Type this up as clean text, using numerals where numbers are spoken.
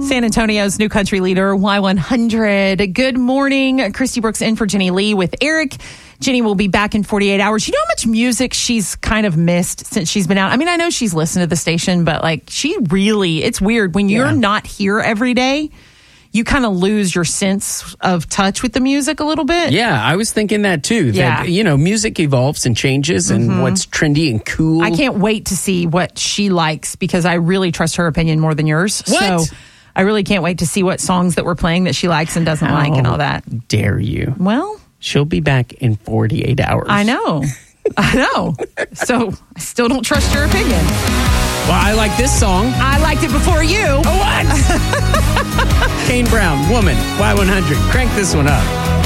San Antonio's new country leader, Y100. Good morning. Christy Brooks in for Jenny Lee with Eric. Jenny will be back in 48 hours. You know how much music she's kind of missed since she's been out? I mean, I know she's listened to the station, but like it's weird. When you're not here every day, you kind of lose your sense of touch with the music a little bit. Yeah, I was thinking that too. Yeah. That, music evolves and changes and what's trendy and cool. I can't wait to see what she likes because I really trust her opinion more than yours. What? So I really can't wait to see what songs that we're playing that she likes and doesn't like and all that. Dare you? Well, she'll be back in 48 hours. I know. So I still don't trust your opinion. Well, I like this song. I liked it before you. Oh, what? Kane Brown, Woman, Y100. Crank this one up.